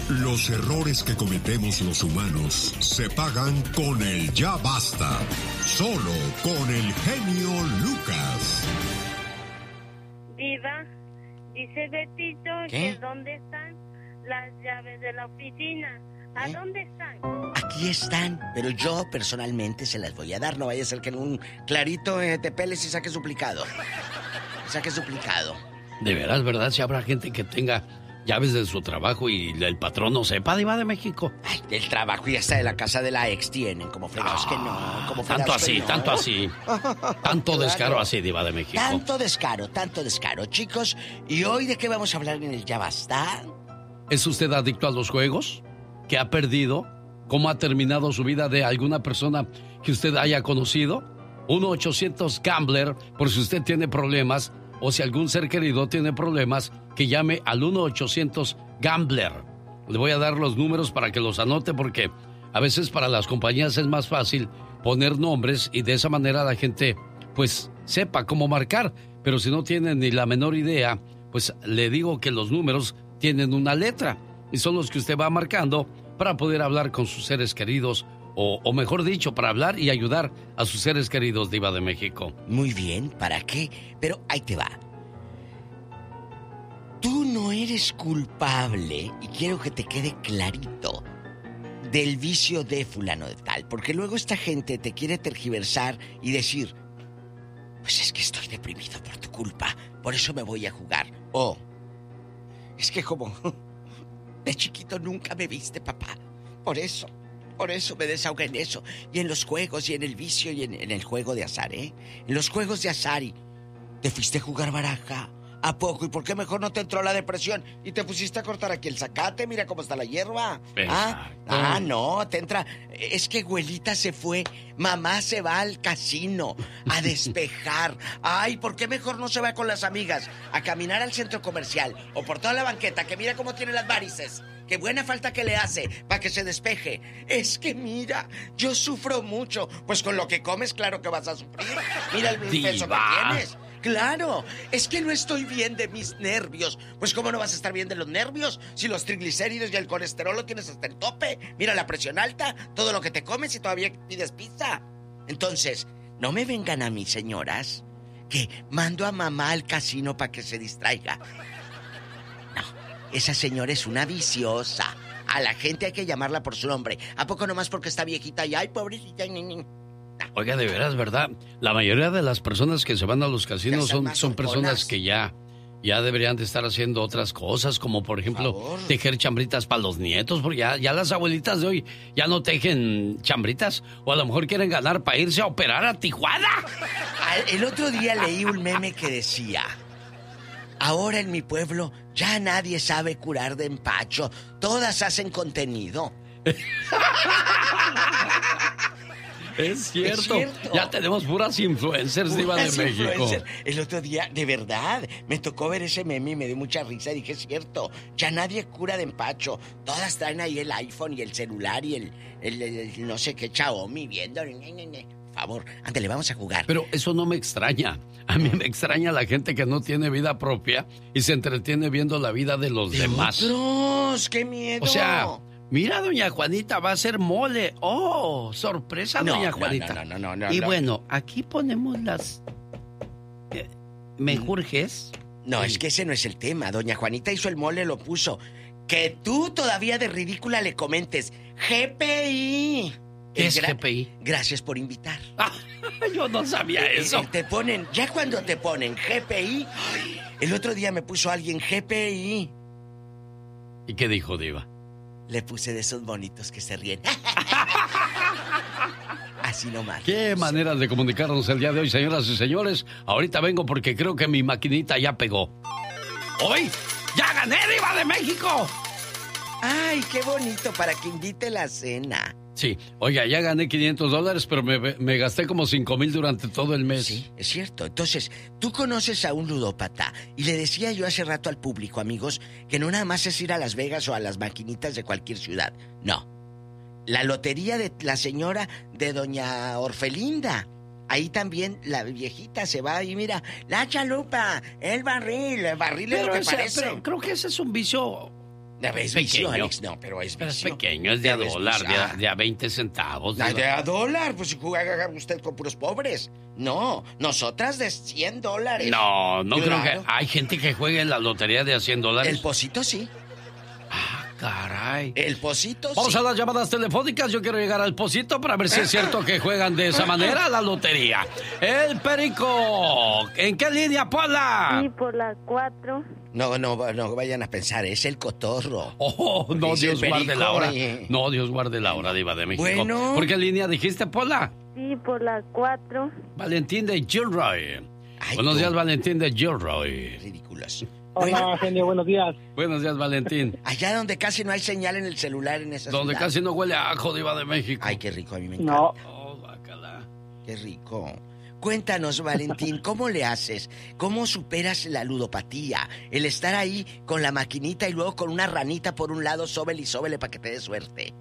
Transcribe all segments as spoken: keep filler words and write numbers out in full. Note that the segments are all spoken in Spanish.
Los errores que cometemos los humanos se pagan con el ya basta. Solo con el genio Lucas. Diva, dice Betito ¿Qué? que dónde están las llaves de la oficina. ¿A ¿Eh? dónde están? Aquí están, pero yo personalmente se las voy a dar. No vaya a ser que en un clarito eh, te peles y saques duplicado. Saques duplicado. De veras, ¿verdad? Si habrá gente que tenga llaves de su trabajo y el patrón no sepa, Diva de México. Ay, del trabajo y hasta de la casa de la ex tienen, como fregados ah, que no, como tanto así, no. tanto así, tanto claro. Descaro así, Diva de México. Tanto descaro, tanto descaro, chicos. ¿Y hoy de qué vamos a hablar en el Ya Basta? ¿Es usted adicto a los juegos? ¿Qué ha perdido? ¿Cómo ha terminado su vida de alguna persona que usted haya conocido? uno ochocientos Gambler, por si usted tiene problemas o si algún ser querido tiene problemas, que llame al uno ochocientos Gambler. Le voy a dar los números para que los anote porque a veces para las compañías es más fácil poner nombres y de esa manera la gente pues sepa cómo marcar. Pero si no tienen ni la menor idea, pues le digo que los números tienen una letra y son los que usted va marcando para poder hablar con sus seres queridos o, o mejor dicho, para hablar y ayudar a sus seres queridos, Diva de México. Muy bien, ¿para qué? Pero ahí te va. Tú no eres culpable, y quiero que te quede clarito, del vicio de fulano de tal, porque luego esta gente te quiere tergiversar y decir, pues es que estoy deprimido por tu culpa, por eso me voy a jugar. O, es que como de chiquito nunca me viste, papá, por eso, por eso me desahogué en eso, y en los juegos, y en el vicio, y en, en el juego de azar, ¿eh? En los juegos de azar, y te fuiste a jugar baraja. ¿A poco? ¿Y por qué mejor no te entró la depresión? Y te pusiste a cortar aquí el zacate, mira cómo está la hierba. Ah, ah, no, te entra... Es que abuelita se fue, mamá se va al casino a despejar. Ay, ¿por qué mejor no se va con las amigas a caminar al centro comercial o por toda la banqueta, que mira cómo tiene las varices? Qué buena falta que le hace para que se despeje. Es que mira, yo sufro mucho. Pues con lo que comes, claro que vas a sufrir. Mira el peso que tienes. Claro, es que no estoy bien de mis nervios. Pues ¿cómo no vas a estar bien de los nervios? Si los triglicéridos y el colesterol lo tienes hasta el tope. Mira la presión alta, todo lo que te comes y todavía pides pizza. Entonces, no me vengan a mí, señoras, que mando a mamá al casino para que se distraiga. No, esa señora es una viciosa. A la gente hay que llamarla por su nombre. ¿A poco nomás porque está viejita y ay, pobrecita? Ni, ni. Oiga, de veras, ¿verdad? La mayoría de las personas que se van a los casinos son, son personas que ya, ya deberían de estar haciendo otras cosas, como por ejemplo por tejer chambritas para los nietos, porque ya, ya las abuelitas de hoy ya no tejen chambritas, o a lo mejor quieren ganar para irse a operar a Tijuana. El otro día leí un meme que decía, ahora en mi pueblo ya nadie sabe curar de empacho, todas hacen contenido. Es cierto. es cierto, ya tenemos puras influencers, puras Diva de México. Influencer. El otro día, de verdad, me tocó ver ese meme y me dio mucha risa y dije, es cierto, ya nadie cura de empacho, todas traen ahí el iPhone y el celular y el, el, el, el no sé qué Xiaomi viendo. Por favor, ándale, vamos a jugar. Pero eso no me extraña. A mí me extraña la gente que no tiene vida propia y se entretiene viendo la vida de los ¿De demás. Otros? ¡Qué miedo! O sea, mira, doña Juanita va a hacer mole. ¡Oh, sorpresa, no, doña no, Juanita! No, no, no, no, no. Y no. bueno, aquí ponemos las... Eh, ¿Mejurjes? No, es que ese no es el tema. Doña Juanita hizo el mole, lo puso. Que tú todavía de ridícula le comentes G P I. ¿Qué es gra- G P I? Gracias por invitar. Ah, yo no sabía eso. Eh, te ponen, ya cuando te ponen G P I, el otro día me puso alguien G P I. ¿Y qué dijo, Diva? Le puse de esos bonitos que se ríen. Así nomás. Qué maneras de comunicarnos el día de hoy, señoras y señores. Ahorita vengo porque creo que mi maquinita ya pegó. ¡Hoy ya gané, Diva de México! Ay, qué bonito, para que invite la cena. Sí, oiga, ya gané quinientos dólares, pero me, me gasté como cinco mil durante todo el mes. Sí, es cierto. Entonces, tú conoces a un ludópata. Y le decía yo hace rato al público, amigos, que no nada más es ir a Las Vegas o a las maquinitas de cualquier ciudad. No. La lotería de la señora de doña Orfelinda. Ahí también la viejita se va y mira, la chalupa, el barril, el barril es lo que ese, parece. Pero creo que ese es un vicio Es vicio, Alex, no, pero es Pero es vicio. pequeño, es de a dólar, de a, de a veinte centavos. De, de a dólar, pues si juega usted con puros pobres. No, nosotras de cien dólares. No, no Claro. creo que... Hay gente que juegue en la lotería de a cien dólares. El Pocito sí. Ah, caray. El Pocito Vamos sí. a las llamadas telefónicas. Yo quiero llegar al Pocito para ver si es cierto que juegan de esa manera la lotería. El Perico. ¿En qué línea, Pola? Sí, por la cuatro. No, no, no vayan a pensar, es el cotorro. Oh, no, Es el Dios guarde Perico, la hora. oye. No, Dios guarde la hora, Diva de México. Bueno. ¿Por qué línea dijiste, Pola? Sí, por la cuatro. Valentín de Gilroy. Ay, Buenos tú. días, Valentín de Gilroy. Ridículos. Hola, genio, buenos días. Buenos días, Valentín. Allá donde casi no hay señal en el celular en esa Donde ciudad. casi no huele a ajo, Diva de México. Ay, qué rico, a mí me encanta. No, Oh, bacala. Qué rico. Cuéntanos, Valentín, ¿cómo le haces? ¿Cómo superas la ludopatía? El estar ahí con la maquinita y luego con una ranita por un lado, sóbele y sóbele para que te dé suerte.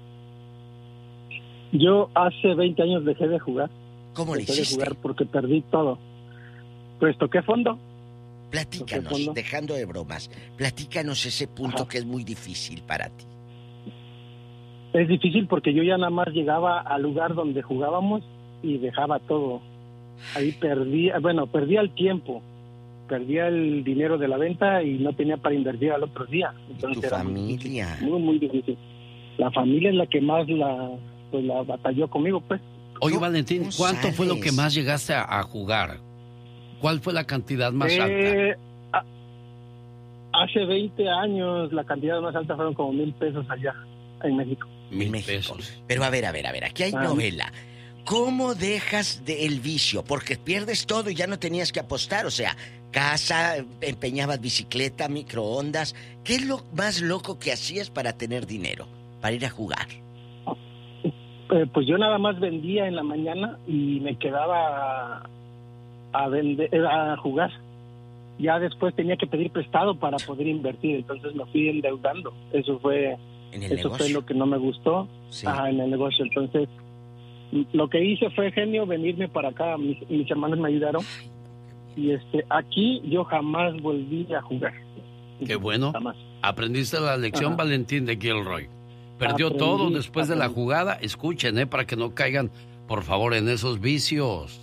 yo hace veinte años dejé de jugar. ¿Cómo le Dejé de hiciste? jugar porque perdí todo. Pues toqué fondo. Platícanos, ¿Toqué fondo? dejando de bromas, platícanos ese punto Ajá. que es muy difícil para ti. Es difícil porque yo ya nada más llegaba al lugar donde jugábamos y dejaba todo. Ahí perdía, bueno, perdía el tiempo, perdía el dinero de la venta y no tenía para invertir al otro día. Entonces Tu era muy familia. difícil, Muy, muy difícil. La familia es la que más la, pues, la batalló conmigo, pues. Oye, ¿Cómo- Valentín, cómo ¿cuánto fue lo sabes? que más llegaste a, a jugar? ¿Cuál fue la cantidad más alta? Eh, a- hace veinte años la cantidad más alta fueron como mil pesos allá en México. Mil México. pesos. Pero a ver, a ver, a ver, aquí hay Ah. novela. ¿Cómo dejas del vicio? Porque pierdes todo y ya no tenías que apostar. O sea, casa, empeñabas bicicleta, microondas. ¿Qué es lo más loco que hacías para tener dinero? Para ir a jugar. Eh, pues yo nada más vendía en la mañana y me quedaba a, a vender, eh, a jugar. Ya después tenía que pedir prestado para poder invertir, entonces me fui endeudando. Eso fue, En el eso negocio. fue lo que no me gustó. Sí. Ajá, en el negocio. Entonces, m- lo que hice fue, genio, venirme para acá. Mis, mis hermanos me ayudaron. Y este, aquí yo jamás volví a jugar. Qué bueno. Jamás. Aprendiste la lección, Ajá. Valentín de Gilroy. Perdió Aprendí, todo después de la aprendí. jugada. Escuchen, ¿eh? Para que no caigan, por favor, en esos vicios.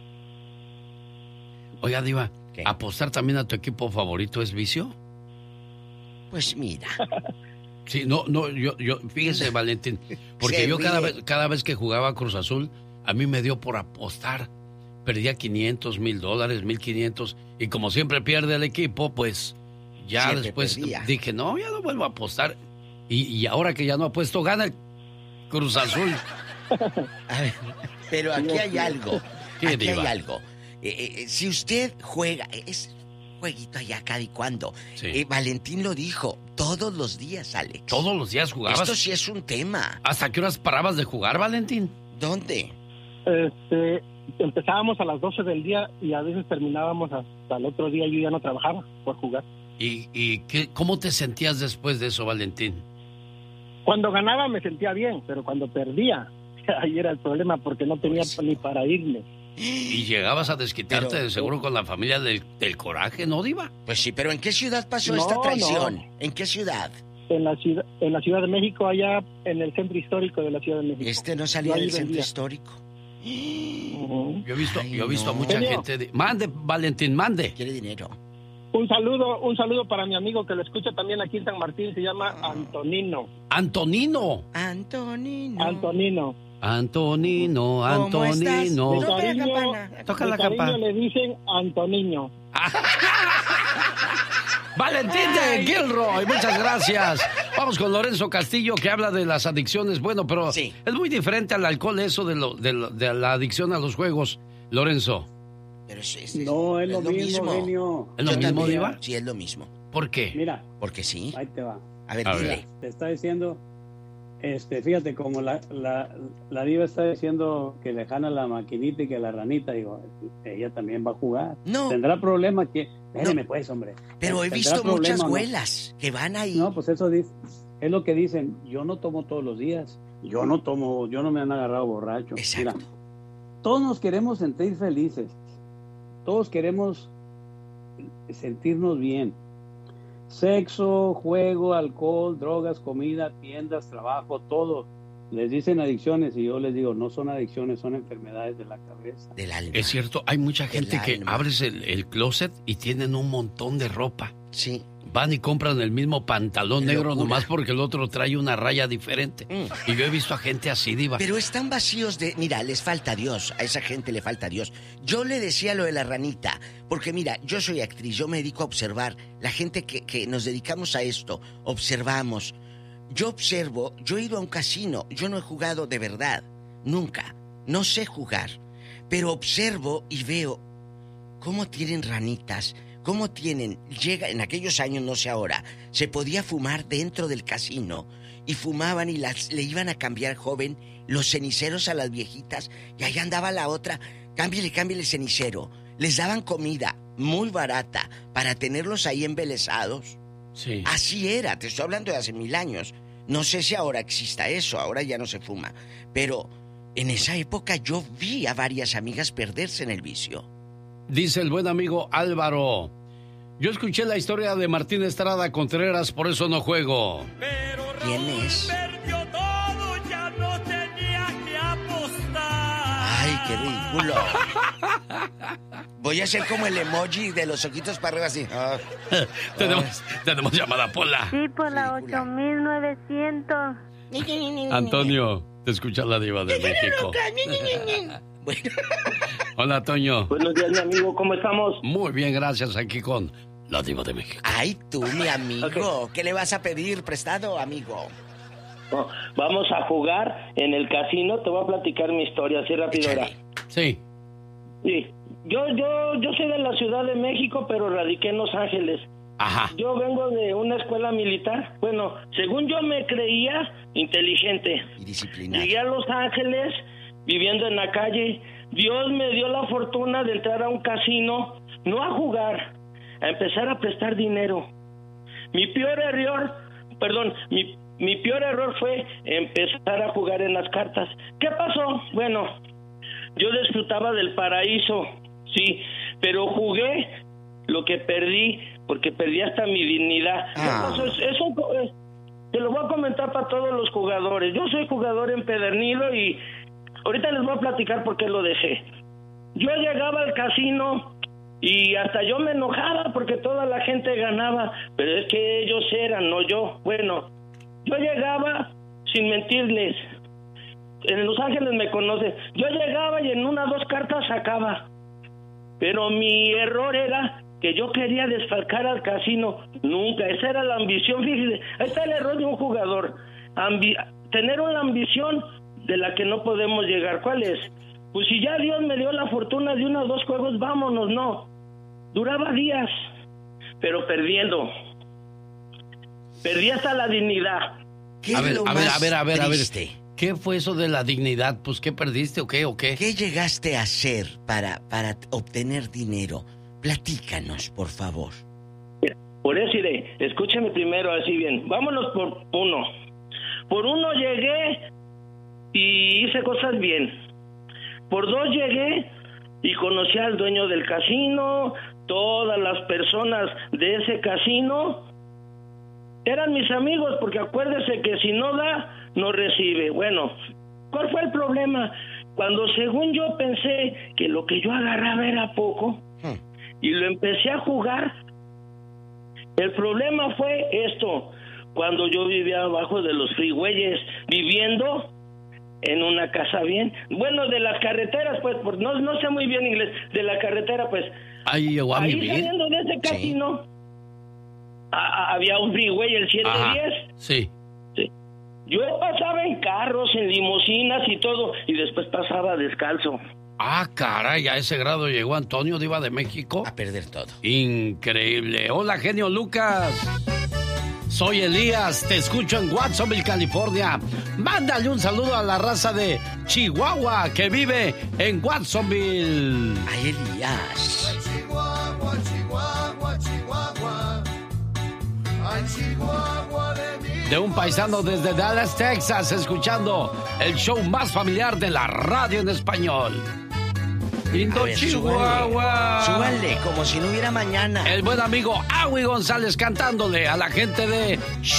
Oiga, Diva, ¿Qué? ¿apostar también a tu equipo favorito es vicio? Pues mira. Sí, no, no, yo, yo, fíjese, Valentín, porque Se yo cada ríe. vez, cada vez que jugaba Cruz Azul, a mí me dio por apostar. Perdía quinientos, mil dólares, mil quinientos, y como siempre pierde el equipo, pues ya Siempre después perdía. dije, no, ya no vuelvo a apostar. Y, y ahora que ya no apuesto, gana el Cruz Azul. A ver, pero aquí hay algo. ¿Qué, Aquí Diva? hay algo. Eh, eh, si usted juega, es jueguito allá cada y cuando. Sí. Eh, Valentín lo dijo, todos los días, Alex. Todos los días jugabas. Esto sí es un tema. ¿Hasta qué horas parabas de jugar, Valentín? ¿Dónde? Este, empezábamos a las doce del día y a veces terminábamos hasta el otro día. Yo ya no trabajaba por jugar. ¿Y, y qué, cómo te sentías después de eso, Valentín? Cuando ganaba me sentía bien, pero cuando perdía, ahí era el problema porque no tenía Pues- ni para irme. Y llegabas a desquitarte Pero- de seguro con la familia del, del coraje, ¿no, Diva? Pues sí, pero ¿en qué ciudad pasó No, esta traición? no. ¿En qué ciudad? En la ciudad, en la Ciudad de México, allá en el centro histórico de la Ciudad de México. Este no salía Yo ahí del centro vendía. histórico. Ujú. Yo he visto, Ay, yo he visto a no. mucha Genio. gente. de- Mande, Valentín, mande. Quiere dinero. Un saludo, un saludo para mi amigo que lo escucha también aquí en San Martín, se llama Ah. Antonino. Antonino. Antonino. Antonino. ¿Cómo Antonino, Antonino. De No, la cariño, campana. Toca de la cariño campana. le dicen Antoniño. Valentín de Gilroy, muchas gracias. Vamos con Lorenzo Castillo, que habla de las adicciones. Bueno, pero Sí. es muy diferente al alcohol eso de, lo, de, lo- de la adicción a los juegos. Lorenzo, Pero es, es- No, es, lo, mismo, genio. ¿es lo Yo mismo, también. Diva? Sí, es lo mismo. ¿Por qué? Mira, Porque sí. ahí te va. A ver, A dile. ver. Te está diciendo, este, fíjate, como la, la, la diva está diciendo que le jana la maquinita y que la ranita, digo, ella también va a jugar. No. Tendrá problema que... Espérame, pues, hombre. Pero he ¿Tendrá visto problema muchas o no? abuelas que van ahí. No, pues eso dice, es lo que dicen. Yo no tomo todos los días. Yo no tomo, yo no me han agarrado borracho. Exacto. Mira, todos nos queremos sentir felices. Todos queremos sentirnos bien. Sexo, juego, alcohol, drogas, comida, tiendas, trabajo, todo. Les dicen adicciones y yo les digo, no son adicciones, son enfermedades de la cabeza. Del alma. Es cierto, hay mucha gente que abres el, el closet y tienen un montón de ropa. Sí. Van y compran el mismo pantalón Qué negro locura. nomás porque el otro trae una raya diferente. Mm. Y yo he visto a gente así, Diva. Pero están vacíos de... Mira, les falta Dios. A esa gente le falta Dios. Yo le decía lo de la ranita. Porque mira, yo soy actriz. Yo me dedico a observar. La gente que, que nos dedicamos a esto, observamos. Yo observo. Yo he ido a un casino. Yo no he jugado de verdad. Nunca. No sé jugar. Pero observo y veo cómo tienen ranitas. ¿Cómo tienen? Llega, en aquellos años, no sé ahora, se podía fumar dentro del casino y fumaban y las, le iban a cambiar, joven, los ceniceros a las viejitas y allá andaba la otra, cámbiale, cámbiale el cenicero. Les daban comida muy barata para tenerlos ahí embelesados. Sí. Así era, te estoy hablando de hace mil años. No sé si ahora exista eso, ahora ya no se fuma. Pero en esa época yo vi a varias amigas perderse en el vicio. Dice el buen amigo Álvaro, yo escuché la historia de Martín Estrada Contreras, por eso no juego. ¿Quién es? Perdió todo, ya no tenía que apostar. Ay, qué ridículo. Voy a hacer como el emoji de los ojitos para arriba así. Ah. tenemos, tenemos llamada, Pola. Sí, por la ocho mil novecientos. Antonio, te escucha la Diva de México. Bueno. Hola, Toño. Buenos días, mi amigo, ¿cómo estamos? Muy bien, gracias, aquí con la Diva de México. Ay, tú, mi amigo. Okay. ¿Qué le vas a pedir prestado, amigo? Oh, vamos a jugar en el casino. Te voy a platicar mi historia, así rápido. Era. Sí. Sí. Yo, yo, yo soy de la Ciudad de México, pero radiqué en Los Ángeles. Ajá. Yo vengo de una escuela militar. Bueno, según yo me creía inteligente. Y disciplinado. Llegué a Los Ángeles, viviendo en la calle. Dios me dio la fortuna de entrar a un casino, no a jugar, a empezar a prestar dinero. Mi peor error, perdón, mi, mi peor error fue empezar a jugar en las cartas. ¿Qué pasó? Bueno, yo disfrutaba del paraíso, sí, pero jugué lo que perdí, porque perdí hasta mi dignidad. Ah. Eso, es, eso es, te lo voy a comentar para todos los jugadores. Yo soy jugador empedernido y ahorita les voy a platicar por qué lo dejé. Yo llegaba al casino y hasta yo me enojaba porque toda la gente ganaba, pero es que ellos eran, no yo. Bueno, yo llegaba, sin mentirles, en Los Ángeles me conocen, yo llegaba y en una o dos cartas sacaba, pero mi error era que yo quería desfalcar al casino. Nunca, esa era la ambición. Fíjese, ahí está el error de un jugador, Ambi- tener una ambición de la que no podemos llegar. ¿Cuál es? Pues si ya Dios me dio la fortuna de uno o dos juegos, vámonos. No, duraba días, pero perdiendo. Perdí hasta la dignidad. ¿Qué A es ver, lo a ver, más a ver, a ver, a ver. triste? ¿Qué fue eso de la dignidad? Pues, ¿qué perdiste o qué o qué? ¿Qué llegaste a hacer para, para obtener dinero? Platícanos, por favor. Por eso iré, escúchame primero así bien. Vámonos por uno. Por uno llegué y hice cosas bien. Por dos llegué y conocí al dueño del casino. Todas las personas de ese casino eran mis amigos, porque acuérdese que si no da, no recibe. Bueno, ¿cuál fue el problema? Cuando según yo pensé que lo que yo agarraba era poco hmm. y lo empecé a jugar, el problema fue esto. Cuando yo vivía abajo de los freeways, viviendo en una casa bien, bueno, de las carreteras, pues, pues no, no sé muy bien inglés, de la carretera, pues, ahí llegó a ahí vivir. Saliendo de ese casino, sí. a, a, había un freeway, el ciento diez. Sí. sí. Yo pasaba en carros, en limusinas y todo, y después pasaba descalzo. Ah, caray, a ese grado llegó Antonio, Diva de México. A perder todo. Increíble. Hola, genio Lucas. Soy Elías, te escucho en Watsonville, California. Mándale un saludo a la raza de Chihuahua que vive en Watsonville. Ay, Elías. Ay, Chihuahua, Chihuahua, Chihuahua. Ay, Chihuahua de mí. De un paisano desde Dallas, Texas, escuchando el show más familiar de la radio en español. Lindo A ver, Chihuahua. Súbanle, súbanle, como si no hubiera mañana. El buen amigo Agui González cantándole a la gente de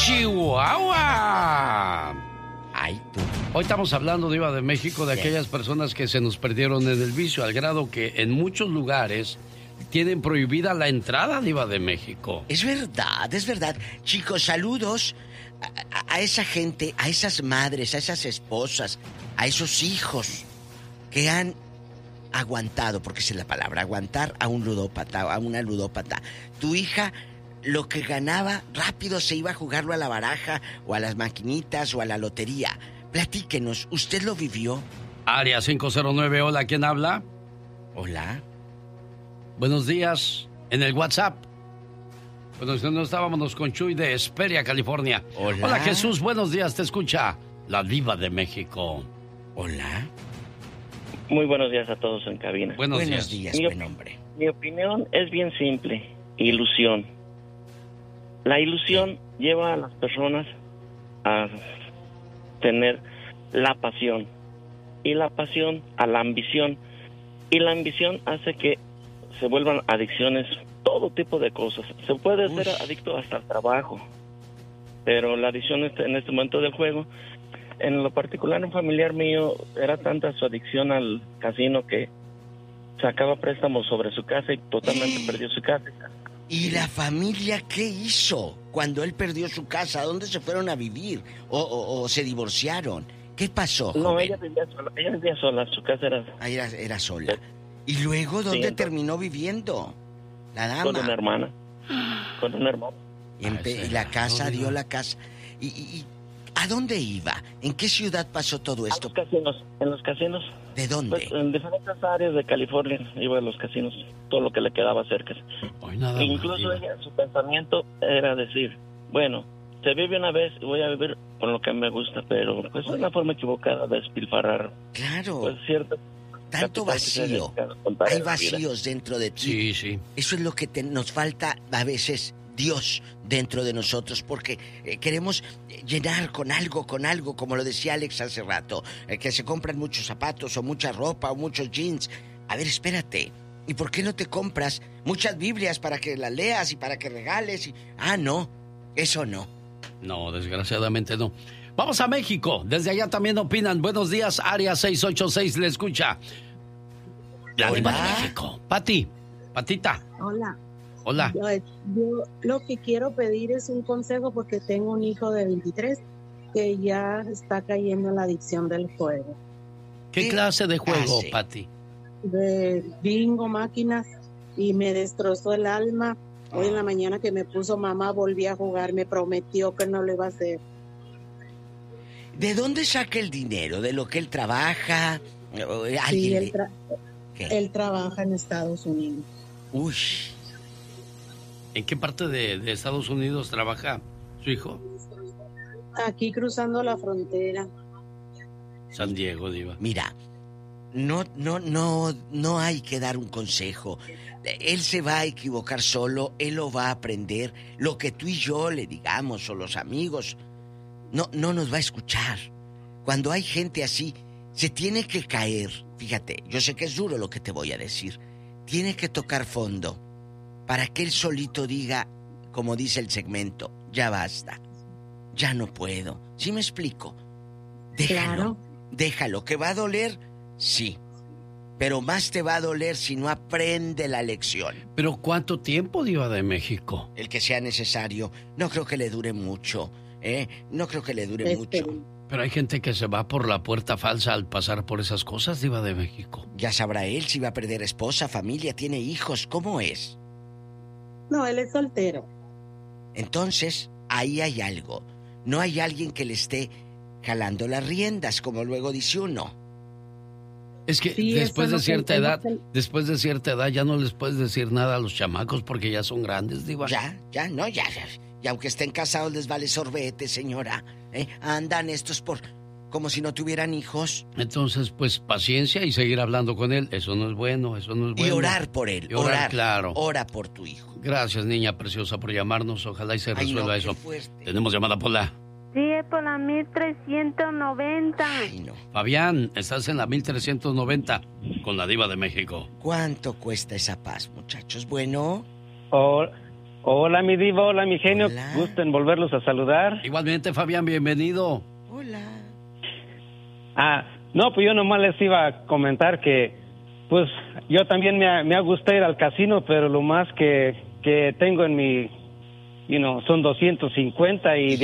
Chihuahua. Ay, tú. Hoy estamos hablando, Diva de México, de Sí. aquellas personas que se nos perdieron en el vicio, al grado que en muchos lugares tienen prohibida la entrada, Diva de México. Es verdad, es verdad. Chicos, saludos a, a- a esa gente, a esas madres, a esas esposas, a esos hijos que han aguantado, porque esa es la palabra, aguantar a un ludópata, a una ludópata. Tu hija, lo que ganaba, rápido se iba a jugarlo a la baraja, o a las maquinitas, o a la lotería. Platíquenos, ¿usted lo vivió? Área cinco cero nueve, hola, ¿quién habla? Hola. Buenos días, en el WhatsApp. Bueno, no estábamos con Chuy de Esperia, California. Hola. Hola, Jesús, buenos días, te escucha la Diva de México. Hola. Muy buenos días a todos en cabina. Buenos, Buenos días. días, Mi, buen hombre. mi opinión es bien simple, ilusión. La ilusión lleva a las personas a tener la pasión y la pasión a la ambición y la ambición hace que se vuelvan adicciones, todo tipo de cosas. Se puede Uy. ser adicto hasta al trabajo, pero la adicción este- en este momento del juego, en lo particular un familiar mío, era tanta su adicción al casino que sacaba préstamos sobre su casa y totalmente perdió su casa. ¿Y la familia qué hizo cuando él perdió su casa? ¿A dónde se fueron a vivir? ¿O, o- o se divorciaron? ¿Qué pasó, No, joven? ella vivía sola, ella vivía sola, su casa era Ah, era, era sola. ¿Y luego dónde Sí, entonces- terminó viviendo? La con una dama. hermana, con una hermana. Y, empe- Ah, y la ese- casa, no, dio no. la casa. ¿Y, y- y a dónde iba? ¿En qué ciudad pasó todo A esto? los casinos, en los casinos, ¿De dónde? pues en diferentes áreas de California iba a los casinos, todo lo que le quedaba cerca. Hoy nada E más, incluso Diva. ella, su pensamiento era decir, bueno, se vive una vez y voy a vivir con lo que me gusta, pero pues es una forma equivocada de despilfarrar, Claro, pues cierto. tanto capital que se vacío. dedica a contar Hay en la vida. vacíos dentro de ti. Sí, sí. Eso es lo que te- nos falta a veces, Dios dentro de nosotros, porque eh, queremos llenar con algo, con algo, como lo decía Alex hace rato, eh, que se compran muchos zapatos o mucha ropa o muchos jeans. A ver, espérate, ¿y por qué no te compras muchas Biblias para que las leas y para que regales? Y... Ah, no, eso no. No, desgraciadamente no. Vamos a México. Desde allá también opinan. Buenos días, Área seis ocho seis, le escucha. La Diva de Hola. México. Pati, Patita, Hola. hola. Yo, yo lo que quiero pedir es un consejo porque tengo un hijo de veintitrés que ya está cayendo en la adicción del juego. ¿Qué ¿Qué clase de juego, hace? Pati? De bingo, máquinas, y me destrozó el alma. Hoy en la mañana que me puso mamá, volví a jugar, me prometió que no lo iba a hacer. ¿De dónde saca el dinero? ¿De lo que él trabaja? ¿O Sí, ¿Alguien él, le- tra- ¿Qué? él trabaja en Estados Unidos. Uy, ¿En qué parte de, de Estados Unidos trabaja su hijo? Aquí cruzando la frontera. San Diego, Diva. mira, no, no, no, no hay que dar un consejo. Él se va a equivocar solo, él lo va a aprender. Lo que tú y yo le digamos, o los amigos, no, no nos va a escuchar. Cuando hay gente así, se tiene que caer. Fíjate, yo sé que es duro lo que te voy a decir. Tiene que tocar fondo para que él solito diga, como dice el segmento, ya basta, ya no puedo. ¿Sí me explico? Déjalo, Claro. déjalo, que va a doler, sí. Pero más te va a doler si no aprende la lección. ¿Pero cuánto tiempo, Diva de México? El que sea necesario. No creo que le dure mucho, ¿eh? No creo que le dure Este, mucho. Pero hay gente que se va por la puerta falsa al pasar por esas cosas, Diva de México. Ya sabrá él si va a perder esposa, familia, tiene hijos, ¿cómo es? No, él es soltero. Entonces, ahí hay algo. No hay alguien que le esté jalando las riendas, como luego dice uno. Es que Sí, después eso de no cierta se- edad, es lo que- después de cierta edad ya no les puedes decir nada a los chamacos porque ya son grandes, Diva. Ya, ya, no, ya, ya. Y aunque estén casados les vale sorbete, señora. ¿eh? Andan estos por... como si no tuvieran hijos. Entonces, pues paciencia y seguir hablando con él. Eso no es bueno, eso no es bueno. Y orar por él, Y orar, orar. claro. Ora por tu hijo. Gracias, niña preciosa, por llamarnos. Ojalá y se Ay, resuelva no, eso. qué fuerte. Tenemos llamada, Pola. Sí, es por la mil trescientos noventa. Ay, no. Fabián, estás en la mil trescientos noventa con la Diva de México. ¿Cuánto cuesta esa paz, muchachos? Bueno. Oh, hola, mi diva, hola, mi genio. Hola. Gusto en volverlos a saludar. Igualmente, Fabián, bienvenido. Hola. Ah, no, pues yo nomás les iba a comentar que, pues, yo también me ha, me ha gustado ir al casino, pero lo más que, que tengo en mi, you know, son doscientos cincuenta y...